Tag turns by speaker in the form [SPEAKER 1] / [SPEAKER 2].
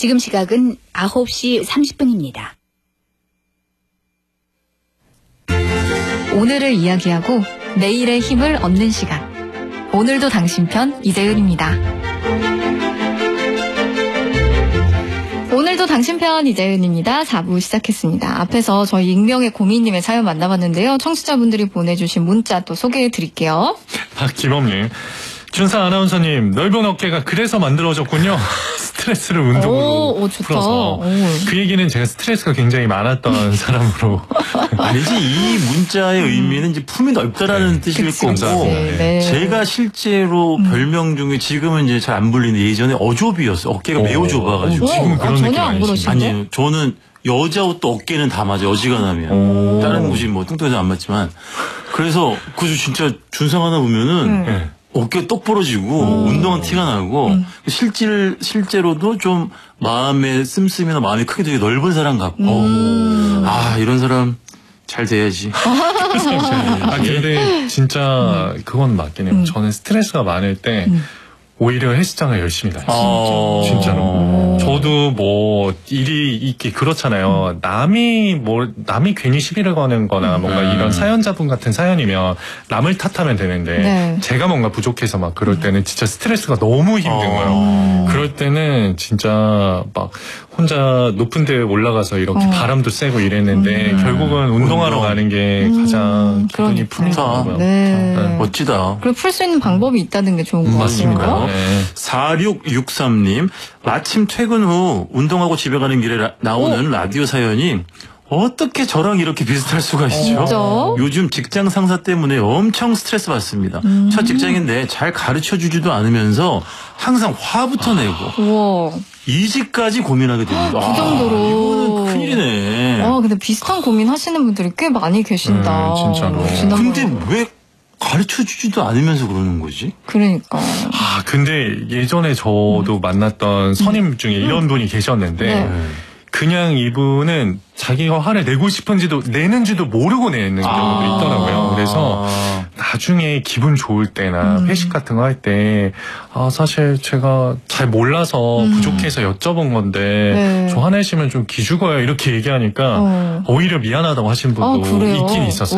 [SPEAKER 1] 지금 시각은 9시 30분입니다.
[SPEAKER 2] 오늘을 이야기하고 내일의 힘을 얻는 시간. 오늘도 당신 편 이재은입니다. 오늘도 당신 편 이재은입니다. 4부 시작했습니다. 앞에서 저희 익명의 고민님의 사연 만나봤는데요. 청취자분들이 보내주신 문자 또 소개해드릴게요.
[SPEAKER 3] 김범님. 준사 아나운서님, 넓은 어깨가 그래서 만들어졌군요. 스트레스를 운동으로 풀어서. 그 얘기는 제가 스트레스가 굉장히 많았던 사람으로.
[SPEAKER 4] 아니지, 이 문자의 의미는 이제 품이 넓다라는 뜻일 거고,
[SPEAKER 3] 네.
[SPEAKER 4] 제가 실제로 별명 중에 지금은 이제 잘 안 불리는데 예전에 어조비였어요. 어깨가 매우 좁아가지고.
[SPEAKER 3] 지금은 그런
[SPEAKER 2] 전혀
[SPEAKER 3] 느낌
[SPEAKER 2] 안 그러시죠?
[SPEAKER 4] 아니에요. 저는 여자 옷도 어깨는 다 맞아요. 어지간하면. 다른 옷이 뭐 뚱뚱해서 안 맞지만. 그래서 그래서 진짜 준상 하나 보면은 어깨가 똑 부러지고 운동한 티가 나고 실제로도 좀 마음의 씀씀이나 마음이 크게 되게 넓은 사람 같고 아 이런 사람 잘 돼야지.
[SPEAKER 3] 근데 진짜 그건 맞긴 해요. 저는 스트레스가 많을 때 오히려 헬스장을 열심히 다녔어요. 진짜로. 저도 뭐 일이 있기 그렇잖아요. 남이 괜히 시비를 거는 거나 뭔가 이런 사연자분 같은 사연이면 남을 탓하면 되는데 제가 뭔가 부족해서 막 그럴 때는 진짜 스트레스가 너무 힘든 거예요. 그럴 때는 진짜 막 혼자 높은 데 올라가서 이렇게 바람도 쐬고 이랬는데 결국은 운동하러 가는 게 가장 기분이 풀리더라고요.
[SPEAKER 2] 네.
[SPEAKER 4] 멋지다.
[SPEAKER 2] 그리고 풀 수 있는 방법이 있다는 게 좋은 것 같습니다.
[SPEAKER 3] 네.
[SPEAKER 4] 4663님, 마침 퇴근 후 운동하고 집에 가는 길에 나오는 라디오 사연이 어떻게 저랑 이렇게 비슷할 수가 있죠?
[SPEAKER 2] 진짜?
[SPEAKER 4] 요즘 직장 상사 때문에 엄청 스트레스 받습니다. 첫 직장인데 잘 가르쳐주지도 않으면서 항상 화부터 내고
[SPEAKER 2] 우와.
[SPEAKER 4] 이직까지 고민하게 됩니다.
[SPEAKER 2] 그 정도로.
[SPEAKER 4] 이거는 큰일이네.
[SPEAKER 2] 근데 비슷한 고민 하시는 분들이 꽤 많이 계신다.
[SPEAKER 3] 진짜로.
[SPEAKER 4] 근데 왜 가르쳐주지도 않으면서 그러는 거지?
[SPEAKER 2] 그러니까.
[SPEAKER 3] 근데 예전에 저도 만났던 선임 중에 이런 분이 계셨는데 그냥 이분은 자기가 화를 내고 싶은지도 내는지도 모르고 내는 경우도 있더라고요. 그래서 나중에 기분 좋을 때나 회식 같은 거 할 때 사실 제가 잘 몰라서 부족해서 여쭤본 건데 저 화내시면 좀 기죽어요 이렇게 얘기하니까 오히려 미안하다고 하신 분도 있긴 있었어요.